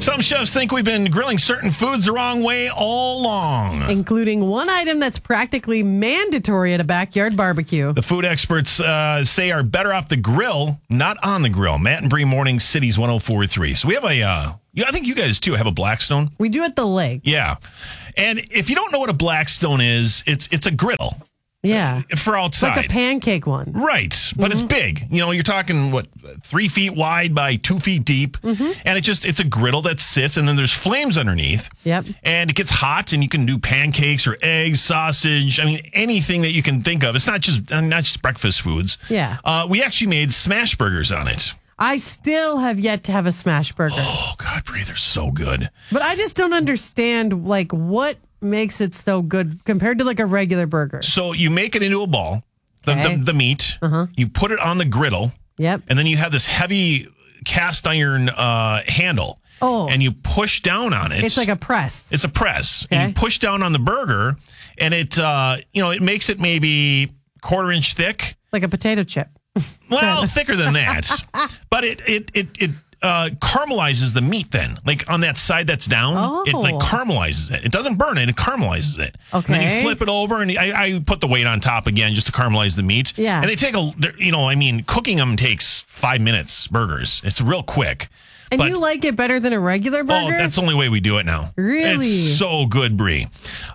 Some chefs think we've been grilling certain foods the wrong way all along. Including one item that's practically mandatory at a backyard barbecue. The food experts say are better off the grill, not on the grill. Matt and Bree Morning, Cities 104.3. So we have I think you guys too have a Blackstone. We do at the lake. Yeah. And if you don't know what a Blackstone is, it's a griddle. Yeah. For outside. Like a pancake one. Right. But it's big. You're talking, 3 feet wide by 2 feet deep. And it's a griddle that sits, and then there's flames underneath. Yep. And it gets hot, and you can do pancakes or eggs, sausage. I mean, anything that you can think of. It's not just breakfast foods. Yeah. We actually made smash burgers on it. I still have yet to have a smash burger. Oh, God, Brie, they're so good. But I just don't understand, what makes it so good compared to a regular burger. So you make it into a ball, the meat. You put it on the griddle. Yep. And then you have this heavy cast iron handle. Oh. And you push down on it. It's like a press. It's a press. Okay. And you push down on the burger, and it it makes it maybe 1/4 inch thick. Like a potato chip. Well, thicker than that. But it caramelizes the meat then. Like on that side that's down, it caramelizes it. It doesn't burn it, it caramelizes it. Okay. And then you flip it over, and I put the weight on top again just to caramelize the meat. Yeah. And they take cooking them takes 5 minutes, burgers. It's real quick. And you like it better than a regular burger? Oh, that's the only way we do it now. Really? It's so good, Brie.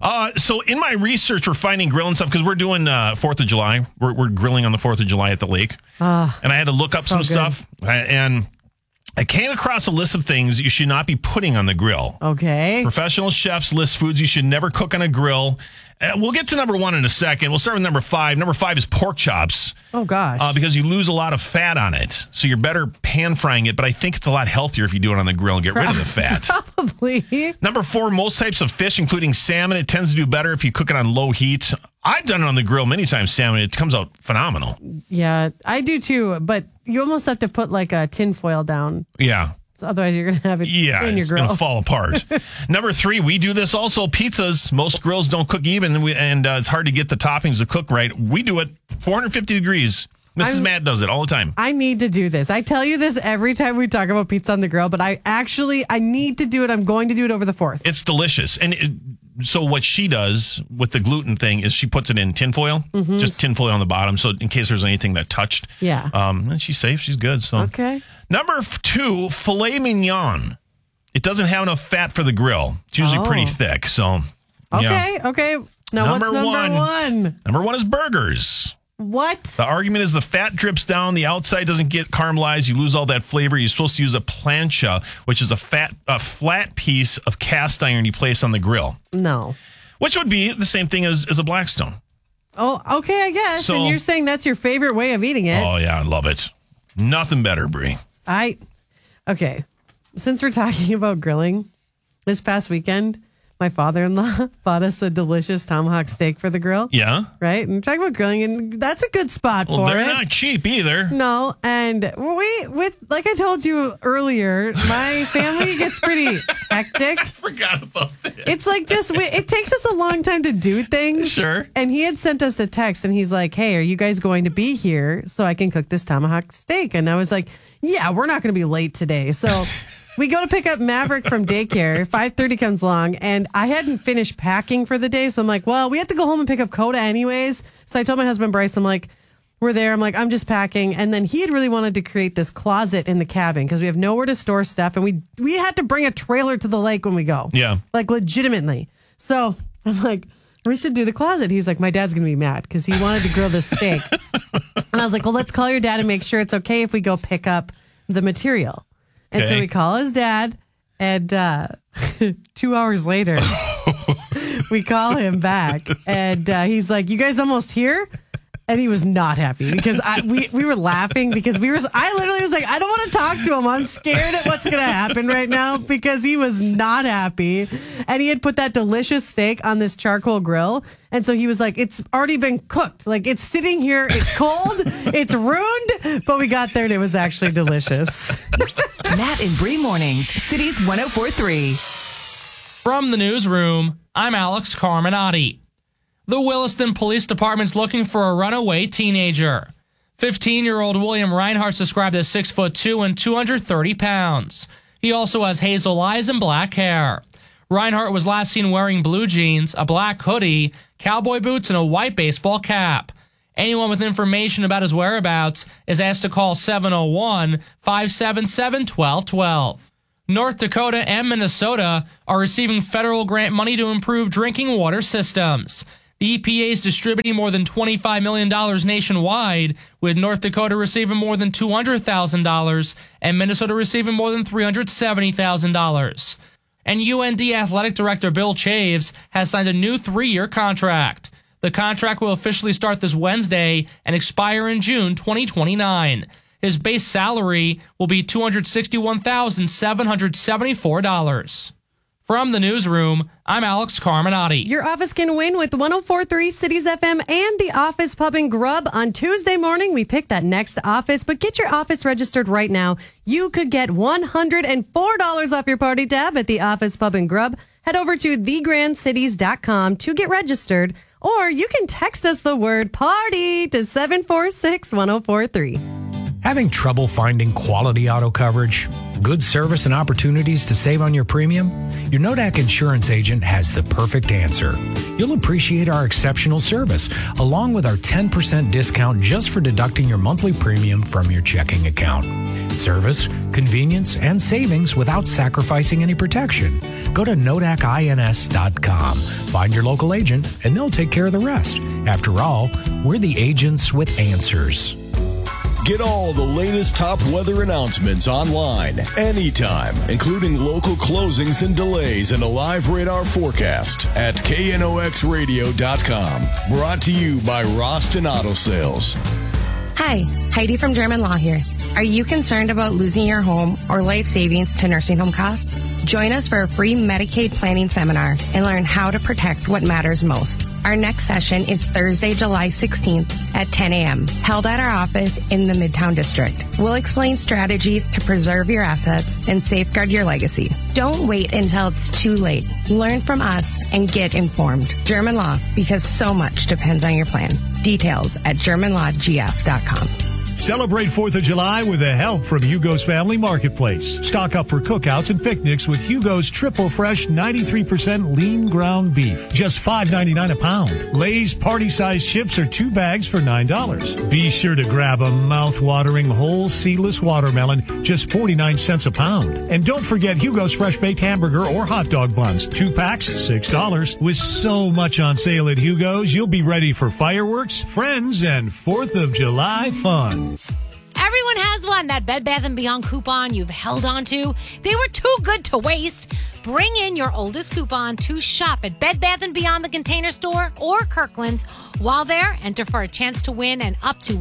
So in my research, we're finding grilling stuff because we're doing 4th of July. We're grilling on the 4th of July at the lake. And I had to look up some stuff. And I came across a list of things you should not be putting on the grill. Okay. Professional chefs list foods you should never cook on a grill. We'll get to number 1 in a second. We'll start with number 5. Number 5 is pork chops. Oh, gosh. Because you lose a lot of fat on it. So you're better pan frying it, but I think it's a lot healthier if you do it on the grill and get rid of the fat. Probably. Number 4, most types of fish, including salmon, it tends to do better if you cook it on low heat. I've done it on the grill many times, salmon. It comes out phenomenal. Yeah, I do too, but you almost have to put a tin foil down. Yeah. So otherwise, you're going to have it in your grill. It's going to fall apart. Number 3, we do this also. Pizzas. Most grills don't cook even, and it's hard to get the toppings to cook right. We do it 450 degrees. Mrs. Matt does it all the time. I need to do this. I tell you this every time we talk about pizza on the grill, but I need to do it. I'm going to do it over the 4th. It's delicious. And so what she does with the gluten thing is she puts it in tinfoil, just tinfoil on the bottom, so in case there's anything that touched. Yeah. And she's safe. She's good. So okay. Number 2, filet mignon. It doesn't have enough fat for the grill. It's usually pretty thick. So okay. Now what's number 1? Number 1 is burgers. What? The argument is the fat drips down, the outside doesn't get caramelized, you lose all that flavor. You're supposed to use a plancha, which is a flat piece of cast iron you place on the grill. No. Which would be the same thing as a Blackstone. Oh, okay, I guess. So, and you're saying that's your favorite way of eating it. Oh, yeah, I love it. Nothing better, Brie. Okay. Since we're talking about grilling, this past weekend, my father-in-law bought us a delicious tomahawk steak for the grill. Yeah. Right? And we're talking about grilling, and that's a good spot for it. They're not cheap either. No. And like I told you earlier, my family gets pretty hectic. I forgot about that. It's it takes us a long time to do things. Sure. And he had sent us a text, and he's like, hey, are you guys going to be here so I can cook this tomahawk steak? And I was like, yeah, we're not going to be late today. So we go to pick up Maverick from daycare. 5:30 comes along, and I hadn't finished packing for the day. So I'm like, well, we have to go home and pick up Coda anyways. So I told my husband, Bryce, I'm like, we're there. I'm like, I'm just packing. And then he had really wanted to create this closet in the cabin because we have nowhere to store stuff. And we had to bring a trailer to the lake when we go. Yeah. Like legitimately. So I'm like, we should do the closet. He's like, my dad's going to be mad because he wanted to grill this steak. And I was like, well, let's call your dad and make sure it's okay if we go pick up the material. And so we call his dad, and 2 hours later, we call him back, and he's like, you guys almost here? And he was not happy because we were laughing because I literally was like, I don't want to talk to him. I'm scared at what's going to happen right now because he was not happy. And he had put that delicious steak on this charcoal grill. And so he was like, it's already been cooked. Like, it's sitting here. It's cold. It's ruined. But we got there and it was actually delicious. Matt and Bree Mornings, Cities 104.3. From the newsroom, I'm Alex Carminati. The Williston Police Department's looking for a runaway teenager. 15-year-old William Reinhart's described as 6'2" and 230 pounds. He also has hazel eyes and black hair. Reinhardt was last seen wearing blue jeans, a black hoodie, cowboy boots, and a white baseball cap. Anyone with information about his whereabouts is asked to call 701-577-1212. North Dakota and Minnesota are receiving federal grant money to improve drinking water systems. The EPA is distributing more than $25 million nationwide, with North Dakota receiving more than $200,000 and Minnesota receiving more than $370,000. And UND Athletic Director Bill Chaves has signed a new 3-year contract. The contract will officially start this Wednesday and expire in June 2029. His base salary will be $261,774. From the newsroom, I'm Alex Carminati. Your office can win with 104.3 Cities FM and the Office Pub and Grub. On Tuesday morning, we pick that next office, but get your office registered right now. You could get $104 off your party tab at the Office Pub and Grub. Head over to thegrandcities.com to get registered, or you can text us the word party to 746-1043. Having trouble finding quality auto coverage, good service, and opportunities to save on your premium? Your Nodak insurance agent has the perfect answer. You'll appreciate our exceptional service, along with our 10% discount just for deducting your monthly premium from your checking account. Service, convenience, and savings without sacrificing any protection. Go to NodakINS.com. Find your local agent, and they'll take care of the rest. After all, we're the agents with answers. Get all the latest top weather announcements online, anytime, including local closings and delays and a live radar forecast at knoxradio.com. Brought to you by Roston Auto Sales. Hi, Heidi from German Law here. Are you concerned about losing your home or life savings to nursing home costs? Join us for a free Medicaid planning seminar and learn how to protect what matters most. Our next session is Thursday, July 16th at 10 a.m., held at our office in the Midtown District. We'll explain strategies to preserve your assets and safeguard your legacy. Don't wait until it's too late. Learn from us and get informed. German Law, because so much depends on your plan. Details at GermanLawGF.com. Celebrate 4th of July with the help from Hugo's Family Marketplace. Stock up for cookouts and picnics with Hugo's Triple Fresh 93% lean ground beef. Just $5.99 a pound. Lay's party-sized chips are 2 bags for $9. Be sure to grab a mouth-watering whole seedless watermelon, just 49 cents a pound. And don't forget Hugo's Fresh Baked Hamburger or hot dog buns. 2 packs, $6. With so much on sale at Hugo's, you'll be ready for fireworks, friends, and 4th of July fun. Everyone has one. That Bed Bath & Beyond coupon you've held on to. They were too good to waste. Bring in your oldest coupon to shop at Bed Bath & Beyond the Container Store or Kirkland's. While there, enter for a chance to win an up to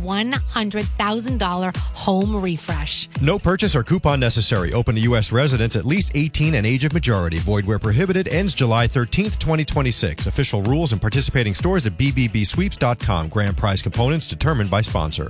$100,000 home refresh. No purchase or coupon necessary. Open to U.S. residents at least 18 and age of majority. Void where prohibited. Ends July 13th, 2026. Official rules and participating stores at bbbsweeps.com. Grand prize components determined by sponsor.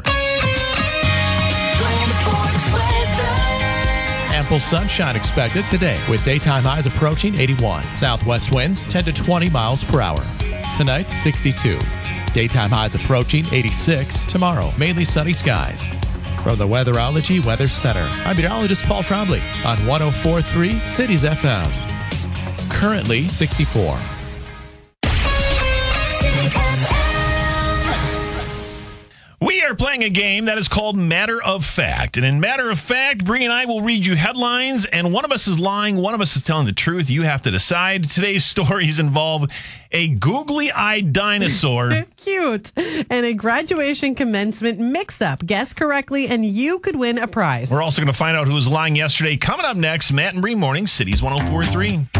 Ample sunshine expected today with daytime highs approaching 81. Southwest winds 10 to 20 miles per hour. Tonight, 62. Daytime highs approaching 86. Tomorrow, mainly sunny skies. From the Weatherology Weather Center, I'm meteorologist Paul Trombley on 104.3 Cities FM. Currently 64. We are playing a game that is called Matter of Fact. And in Matter of Fact, Bree and I will read you headlines, and one of us is lying, one of us is telling the truth. You have to decide. Today's stories involve a googly-eyed dinosaur. Cute. And a graduation commencement mix-up. Guess correctly, and you could win a prize. We're also going to find out who was lying yesterday. Coming up next, Matt and Bree Morning, Cities 104.3.